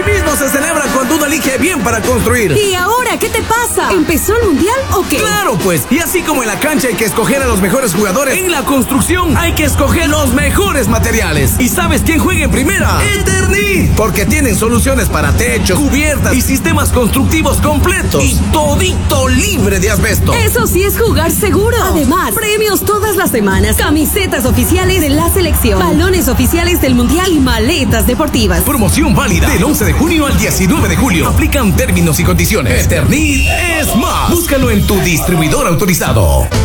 mismo se celebra cuando uno elige bien para construir. ¿Y ahora qué te pasa? ¿Empezó el mundial o qué? Claro, pues. Y así como en la cancha hay que escoger a los mejores jugadores, en la construcción hay que escoger los mejores materiales. ¿Y sabes quién juega en primera? Eternit. Porque tienen soluciones para techos, cubiertas y sistemas constructivos completos. Y todito libre de asbesto. Eso sí es jugar seguro. Además, premios todas las semanas. Camisetas oficiales de la selección, balones oficiales del mundial y maletas deportivas. Promoción válida del 11 de junio al 19 de julio. Aplican términos y condiciones. Eternit es más. Búscalo en tu distribuidor autorizado.